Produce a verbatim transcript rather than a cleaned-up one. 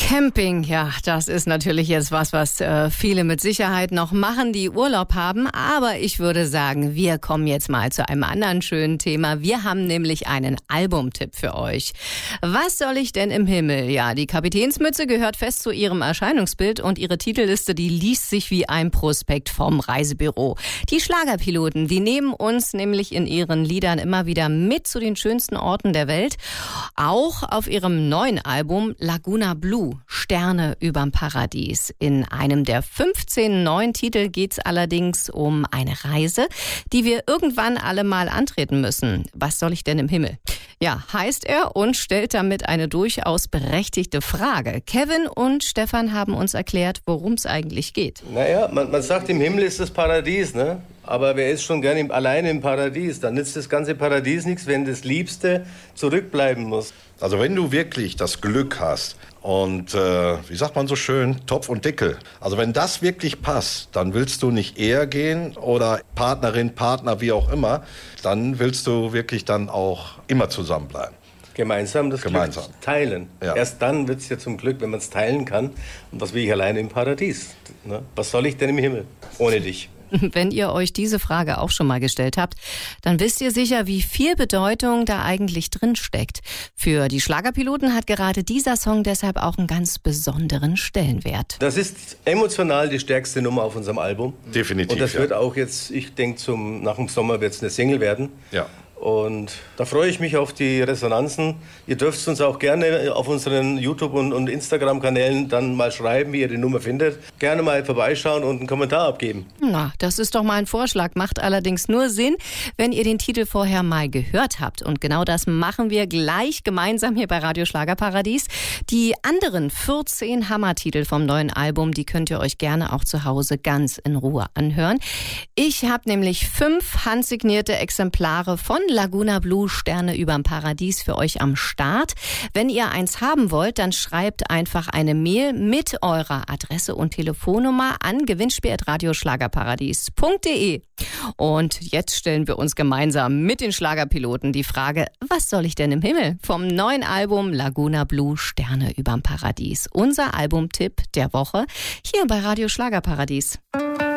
Camping, ja, das ist natürlich jetzt was, was äh, viele mit Sicherheit noch machen, die Urlaub haben. Aber ich würde sagen, wir kommen jetzt mal zu einem anderen schönen Thema. Wir haben nämlich einen Albumtipp für euch. Was soll ich denn im Himmel? Ja, die Kapitänsmütze gehört fest zu ihrem Erscheinungsbild und ihre Titelliste, die liest sich wie ein Prospekt vom Reisebüro. Die Schlagerpiloten, die nehmen uns nämlich in ihren Liedern immer wieder mit zu den schönsten Orten der Welt. Auch auf ihrem neuen Album Laguna Blue, Sterne überm Paradies. In einem der fünfzehn neuen Titel geht es allerdings um eine Reise, die wir irgendwann alle mal antreten müssen. Was soll ich denn im Himmel? Ja, heißt er und stellt damit eine durchaus berechtigte Frage. Kevin und Stefan haben uns erklärt, worum es eigentlich geht. Naja, man, man sagt, im Himmel ist das Paradies, ne? Aber wer ist schon gerne im, alleine im Paradies? Dann nützt das ganze Paradies nichts, wenn das Liebste zurückbleiben muss. Also wenn du wirklich das Glück hast und, äh, wie sagt man so schön, Topf und Deckel. Also wenn das wirklich passt, dann willst du nicht eher gehen oder Partnerin, Partner, wie auch immer. Dann willst du wirklich dann auch immer zusammenbleiben. Gemeinsam das Gemeinsam. Glück teilen. Ja. Erst dann wird es ja zum Glück, wenn man es teilen kann. Und was will ich alleine im Paradies? Ne? Was soll ich denn im Himmel ohne dich? Wenn ihr euch diese Frage auch schon mal gestellt habt, dann wisst ihr sicher, wie viel Bedeutung da eigentlich drin steckt. Für die Schlagerpiloten hat gerade dieser Song deshalb auch einen ganz besonderen Stellenwert. Das ist emotional die stärkste Nummer auf unserem Album. Definitiv. Und das ja. wird auch jetzt, ich denke, zum nach dem Sommer wird es eine Single werden. Ja. Und da freue ich mich auf die Resonanzen. Ihr dürft uns auch gerne auf unseren YouTube- und, und Instagram-Kanälen dann mal schreiben, wie ihr die Nummer findet. Gerne mal vorbeischauen und einen Kommentar abgeben. Na, das ist doch mal ein Vorschlag. Macht allerdings nur Sinn, wenn ihr den Titel vorher mal gehört habt. Und genau das machen wir gleich gemeinsam hier bei Radio Schlagerparadies. Die anderen vierzehn Hammertitel vom neuen Album, die könnt ihr euch gerne auch zu Hause ganz in Ruhe anhören. Ich habe nämlich fünf handsignierte Exemplare von Laguna Blue, Sterne überm Paradies für euch am Start. Wenn ihr eins haben wollt, dann schreibt einfach eine Mail mit eurer Adresse und Telefonnummer an gewinnspiel at radioschlagerparadies punkt de. Und jetzt stellen wir uns gemeinsam mit den Schlagerpiloten die Frage, was soll ich denn im Himmel? Vom neuen Album Laguna Blue, Sterne überm Paradies. Unser Albumtipp der Woche hier bei Radio Schlagerparadies.